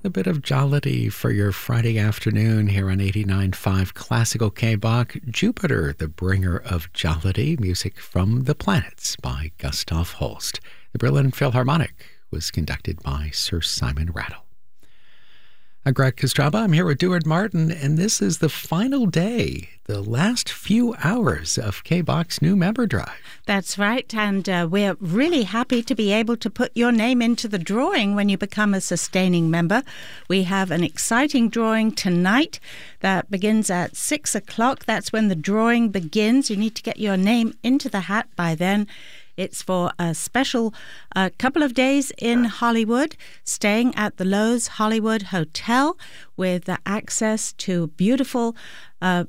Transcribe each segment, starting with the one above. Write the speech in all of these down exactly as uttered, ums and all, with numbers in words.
A bit of jollity for your Friday afternoon here on eighty-nine point five Classical K-Bach. Jupiter, the bringer of jollity. Music from the Planets by Gustav Holst. The Berlin Philharmonic was conducted by Sir Simon Rattle. I'm Greg Kostraba. I'm here with Duard Martin, and this is the final day, the last few hours of K-Bach's new member drive. That's right, and uh, we're really happy to be able to put your name into the drawing when you become a sustaining member. We have an exciting drawing tonight that begins at six o'clock. That's when the drawing begins. You need to get your name into the hat by then. It's for a special uh, couple of days in Hollywood, staying at the Loews Hollywood Hotel with uh, access to beautiful uh,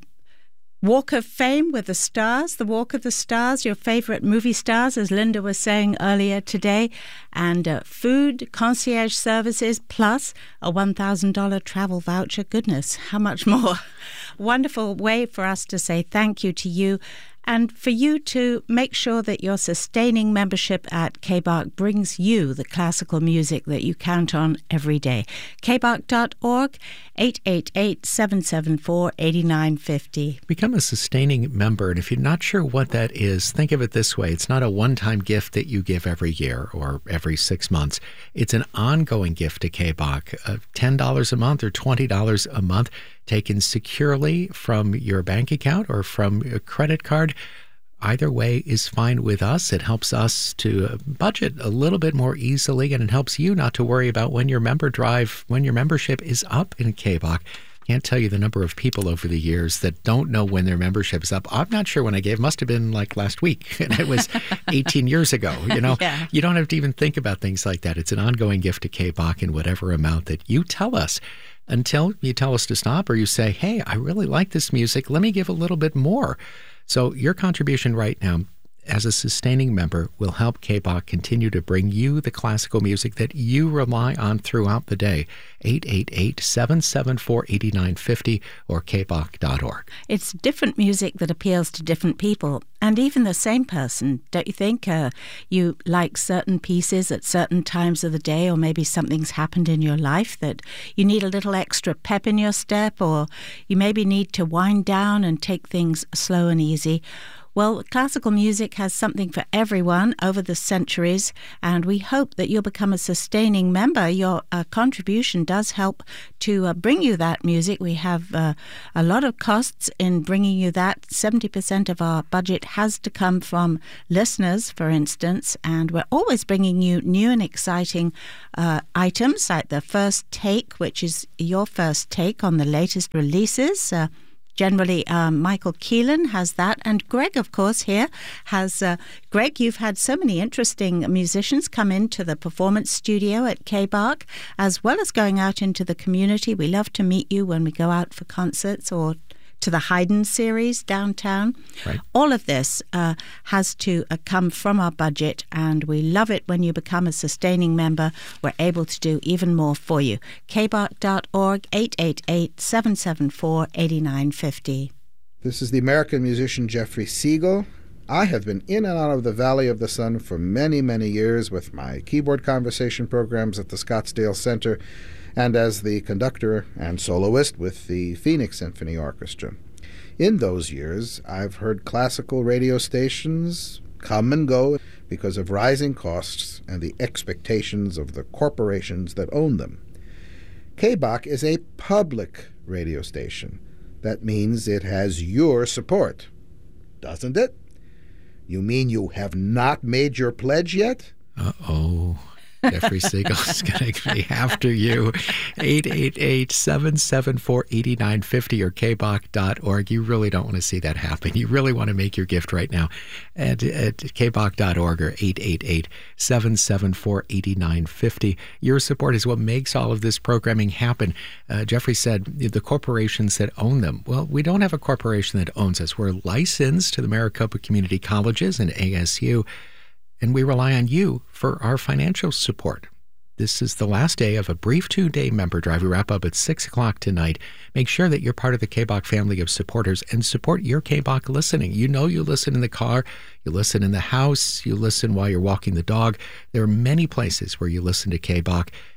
Walk of Fame with the stars, the Walk of the Stars, your favorite movie stars, as Linda was saying earlier today, and uh, food, concierge services, plus a one thousand dollars travel voucher. Goodness, how much more? Wonderful way for us to say thank you to you, and for you to make sure that your sustaining membership at K-Bach brings you the classical music that you count on every day. K Bach dot org, eight eight eight, seven seven four, eight nine five zero. Become a sustaining member, and if you're not sure what that is, think of it this way. It's not a one-time gift that you give every year or every six months. It's an ongoing gift to K-Bach, uh, ten dollars a month or twenty dollars a month, taken securely from your bank account or from a credit card. Either way is fine with us. It helps us to budget a little bit more easily, and it helps you not to worry about when your member drive, when your membership is up in K-Bach. Can't tell you the number of people over the years that don't know when their membership is up. I'm not sure when I gave. Must have been like last week, and it was eighteen years ago. You know, yeah. You don't have to even think about things like that. It's an ongoing gift to K-Bach in whatever amount that you tell us. Until you tell us to stop, or you say, hey, I really like this music, let me give a little bit more. So your contribution right now as a sustaining member will help K-Bach continue to bring you the classical music that you rely on throughout the day. eight eight eight, seven seven four, eight nine five zero or K Bach dot org. It's different music that appeals to different people, and even the same person. Don't you think uh, you like certain pieces at certain times of the day, or maybe something's happened in your life that you need a little extra pep in your step, or you maybe need to wind down and take things slow and easy? Well, classical music has something for everyone over the centuries, and we hope that you'll become a sustaining member. Your uh, contribution does help to uh, bring you that music. We have uh, a lot of costs in bringing you that. seventy percent of our budget has to come from listeners, for instance, and we're always bringing you new and exciting uh, items, like the First Take, which is your first take on the latest releases. Uh, Generally, um, Michael Keelan has that. And Greg, of course, here has... Uh, Greg, you've had so many interesting musicians come into the performance studio at K-Bach, as well as going out into the community. We love to meet you when we go out for concerts or to the Haydn series downtown. Right. All of this uh, has to uh, come from our budget, and we love it when you become a sustaining member. We're able to do even more for you. K Bach dot org, eight eight eight, seven seven four, eight nine five zero. This is the American musician Jeffrey Siegel. I have been in and out of the Valley of the Sun for many, many years with my keyboard conversation programs at the Scottsdale Center, and as the conductor and soloist with the Phoenix Symphony Orchestra. In those years, I've heard classical radio stations come and go because of rising costs and the expectations of the corporations that own them. K-Bach is a public radio station. That means it has your support, doesn't it? You mean you have not made your pledge yet? Uh-oh. Jeffrey Siegel's going to be after you. eight eight eight, seven seven four, eight nine five zero or K Bach dot org. You really don't want to see that happen. You really want to make your gift right now at, at K Bach dot org or eight eight eight, seven seven four, eight nine five zero. Your support is what makes all of this programming happen. Uh, Jeffrey said the corporations that own them. Well, we don't have a corporation that owns us. We're licensed to the Maricopa Community Colleges and A S U, and we rely on you for our financial support. This is the last day of a brief two-day member drive. We wrap up at six o'clock tonight. Make sure that you're part of the K-Bach family of supporters and support your K-Bach listening. You know you listen in the car, you listen in the house, you listen while you're walking the dog. There are many places where you listen to K-Bach,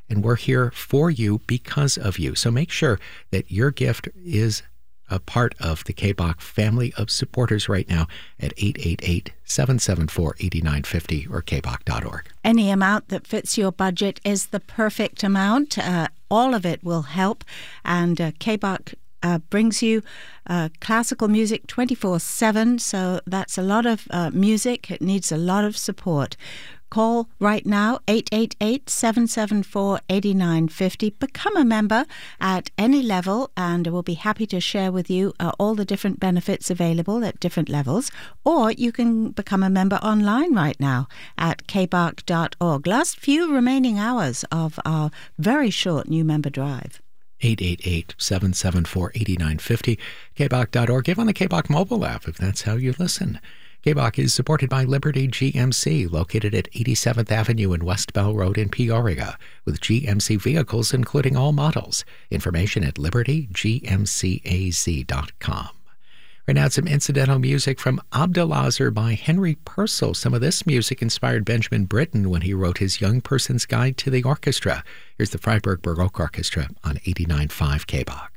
and we're here for you because of you. So make sure that your gift is a part of the K B O C family of supporters right now at eight eight eight, seven seven four, eight nine five zero or k b o c dot org. Any amount that fits your budget is the perfect amount. Uh, all of it will help. And uh, K B O C uh, brings you uh, classical music twenty-four seven, so that's a lot of uh, music. It needs a lot of support. Call right now, eight eight eight, seven seven four, eight nine five zero. Become a member at any level, and we'll be happy to share with you uh, all the different benefits available at different levels. Or you can become a member online right now at k b o c dot org. Last few remaining hours of our very short new member drive. eight eight eight, seven seven four, eight nine five zero, k b o c dot org. Give on the K B O C mobile app if that's how you listen. K B O C is supported by Liberty G M C, located at eighty-seventh Avenue and West Bell Road in Peoria, with G M C vehicles including all models. Information at liberty g m c a z dot com. Right now, some incidental music from Abdelazar by Henry Purcell. Some of this music inspired Benjamin Britten when he wrote his Young Person's Guide to the Orchestra. Here's the Freiburg Baroque Orchestra on eighty-nine point five K B O C.